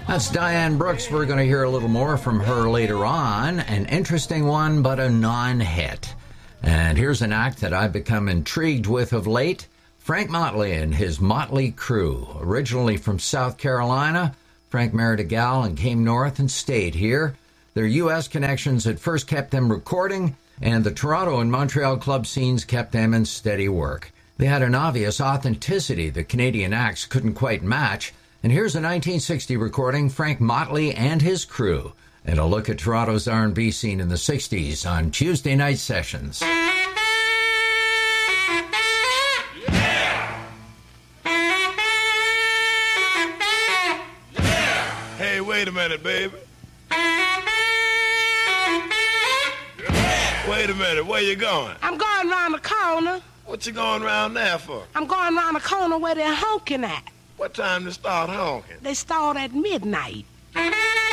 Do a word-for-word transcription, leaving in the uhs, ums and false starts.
That's Diane Brooks. We're going to hear a little more from her later on. An interesting one, but a non-hit. And here's an act that I've become intrigued with of late. Frank Motley and his Motley Crew. Originally from South Carolina, Frank married a gal and came north and stayed here. Their U S connections had first kept them recording, and the Toronto and Montreal club scenes kept them in steady work. They had an obvious authenticity the Canadian acts couldn't quite match. And here's a nineteen sixty recording, Frank Motley and his crew, and a look at Toronto's R and B scene in the sixties on Tuesday Night Sessions. Hey, wait a minute, baby. Wait a minute, where you going? I'm going around the corner. What you going around there for? I'm going around the corner where they're honking at. What time they start honking? They start at midnight.